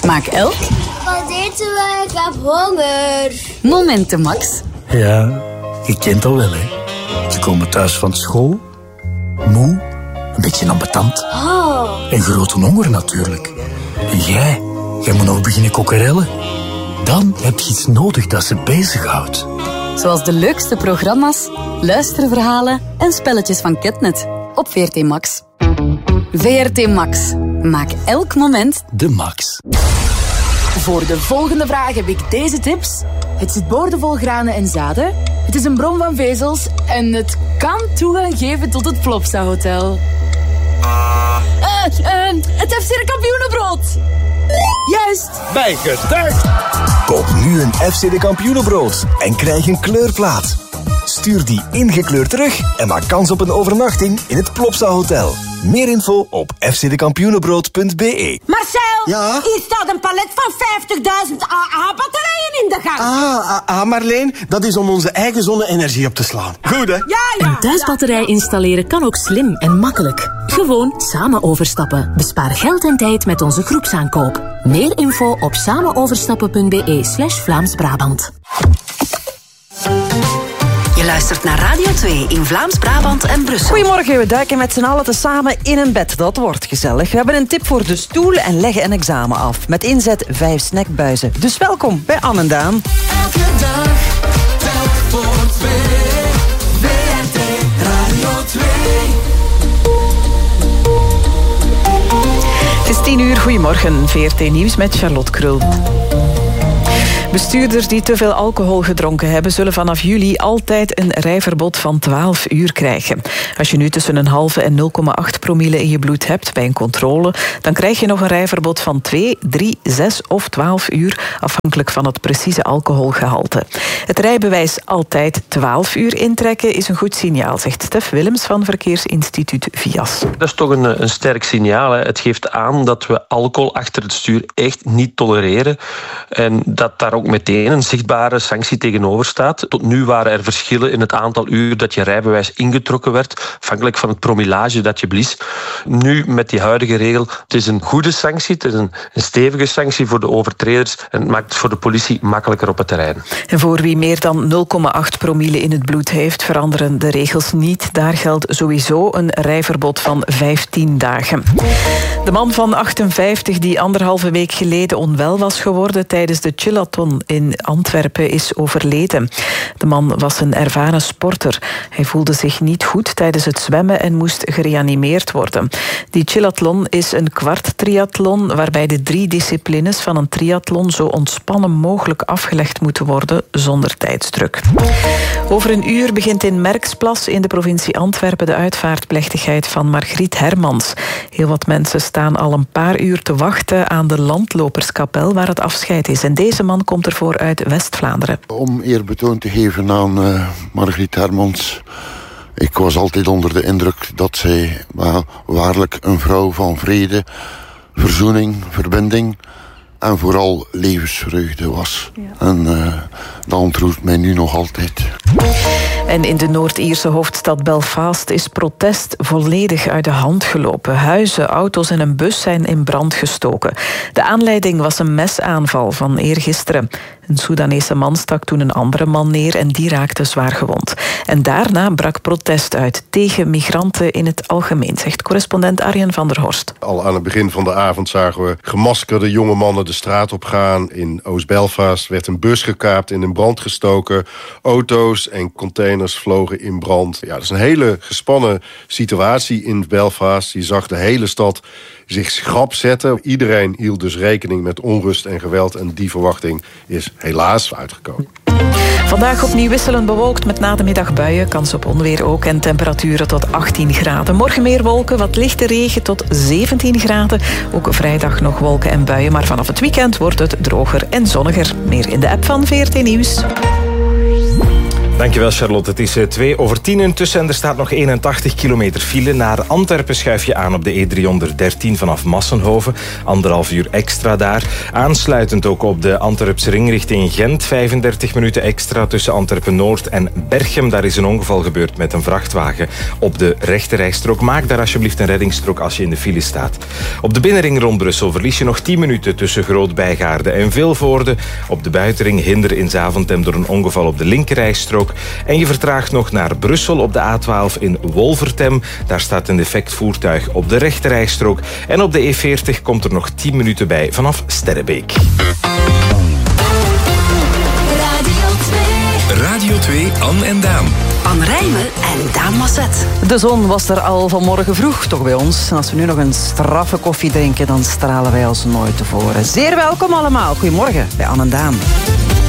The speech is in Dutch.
Maak elk... Wat eten we? Ik heb honger. Moment te max. Ja, je kent al wel, hè. Ze komen thuis van school, moe, een beetje ambetant. Oh. En grote honger natuurlijk. En jij moet nog beginnen kokkerellen. Dan heb je iets nodig dat ze bezighoudt. Zoals de leukste programma's, luisterverhalen en spelletjes van Ketnet op VRT Max. VRT Max. Maak elk moment de max. Voor de volgende vraag heb ik deze tips. Het zit boordevol granen en zaden. Het is een bron van vezels. En het kan toegang geven tot het Plopsa Hotel. Het FC de Kampioenenbrood. Juist. Bijgetuigd. Koop nu een FC de Kampioenenbrood en krijg een kleurplaat. Stuur die ingekleurd terug en maak kans op een overnachting in het Plopsa Hotel. Meer info op fcdekampioenenbrood.be. Marcel, ja? hier staat een palet van 50.000 AA-batterijen in de gang. Marleen, dat is om onze eigen zonne-energie op te slaan. Goed, hè? Ja. Een thuisbatterij installeren kan ook slim en makkelijk. Gewoon samen overstappen. Bespaar geld en tijd met onze groepsaankoop. Meer info op samenoverstappen.be/Vlaams-Brabant. Je luistert naar Radio 2 in Vlaams-Brabant en Brussel. Goedemorgen, we duiken met z'n allen tezamen in een bed. Dat wordt gezellig. We hebben een tip voor de stoel en leggen een examen af. Met inzet 5 snackbuizen. Dus welkom bij Anne en Daan. Elke dag, telk voor 2. VRT Radio 2. Het is 10 uur. Goedemorgen. VRT Nieuws met Charlotte Krul. Bestuurders die te veel alcohol gedronken hebben, zullen vanaf juli altijd een rijverbod van 12 uur krijgen. Als je nu tussen een halve en 0,8 promille in je bloed hebt bij een controle, dan krijg je nog een rijverbod van 2, 3, 6 of 12 uur, afhankelijk van het precieze alcoholgehalte. Het rijbewijs altijd 12 uur intrekken is een goed signaal, zegt Stef Willems van Verkeersinstituut VIAS. Dat is toch een sterk signaal. Hè. Het geeft aan dat we alcohol achter het stuur echt niet tolereren en dat daar ook meteen een zichtbare sanctie tegenover staat. Tot nu waren er verschillen in het aantal uur dat je rijbewijs ingetrokken werd, afhankelijk van het promillage dat je blies. Nu, met die huidige regel, het is een goede sanctie, het is een stevige sanctie voor de overtreders en het maakt het voor de politie makkelijker op het terrein. En voor wie meer dan 0,8 promille in het bloed heeft, veranderen de regels niet. Daar geldt sowieso een rijverbod van 15 dagen. De man van 58 die 1,5 week geleden onwel was geworden tijdens de Chillathon in Antwerpen is overleden. De man was een ervaren sporter. Hij voelde zich niet goed tijdens het zwemmen en moest gereanimeerd worden. Die Chillathon is een kwarttriathlon waarbij de 3 disciplines van een triathlon zo ontspannen mogelijk afgelegd moeten worden zonder tijdsdruk. Over een uur begint in Merksplas in de provincie Antwerpen de uitvaartplechtigheid van Margriet Hermans. Heel wat mensen staan al een paar uur te wachten aan de landloperskapel waar het afscheid is. En deze man komt ervoor uit West-Vlaanderen. Om eerbetoon te geven aan Margriet Hermans. Ik was altijd onder de indruk dat zij waarlijk een vrouw van vrede, verzoening, verbinding en vooral levensvreugde was. Ja. En dat ontroert mij nu nog altijd. En in de Noord-Ierse hoofdstad Belfast is protest volledig uit de hand gelopen. Huizen, auto's en een bus zijn in brand gestoken. De aanleiding was een mesaanval van eergisteren. Een Soedanese man stak toen een andere man neer en die raakte zwaar gewond. En daarna brak protest uit tegen migranten in het algemeen, zegt correspondent Arjen van der Horst. Al aan het begin van de avond zagen we gemaskerde jonge mannen de straat op gaan. In Oost-Belfast werd een bus gekaapt, in een brand gestoken. Auto's en containers vlogen in brand. Ja, dat is een hele gespannen situatie in Belfast. Je zag de hele stad zich schrap zetten. Iedereen hield dus rekening met onrust en geweld en die verwachting is helaas uitgekomen. Vandaag opnieuw wisselend bewolkt met na de middag buien, kans op onweer ook en temperaturen tot 18 graden. Morgen meer wolken, wat lichte regen tot 17 graden. Ook vrijdag nog wolken en buien, maar vanaf het weekend wordt het droger en zonniger. Meer in de app van VRT Nieuws. Dankjewel Charlotte. Het is 9:02 intussen en er staat nog 81 kilometer file. Naar Antwerpen schuif je aan op de E313 vanaf Massenhoven. 1,5 uur extra daar. Aansluitend ook op de Antwerpse ring richting Gent. 35 minuten extra tussen Antwerpen-Noord en Berchem. Daar is een ongeval gebeurd met een vrachtwagen op de rechterrijstrook. Maak daar alsjeblieft een reddingsstrook als je in de file staat. Op de binnenring rond Brussel verlies je nog 10 minuten tussen Groot-Bijgaarde en Vilvoorde. Op de buitenring hinder in Zaventem door een ongeval op de linkerrijstrook. En je vertraagt nog naar Brussel op de A12 in Wolvertem. Daar staat een defect voertuig op de rechterrijstrook. En op de E40 komt er nog 10 minuten bij vanaf Sterrebeek. Radio 2, Anne en Daan. Anne Rijmen en Daan Masset. De zon was er al vanmorgen vroeg, toch bij ons. En als we nu nog een straffe koffie drinken, dan stralen wij ons nooit tevoren. Zeer welkom allemaal. Goedemorgen bij Anne en Daan.